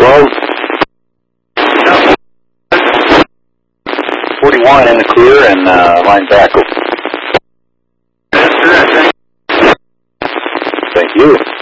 12. 41 in the clear and line back. Thank you.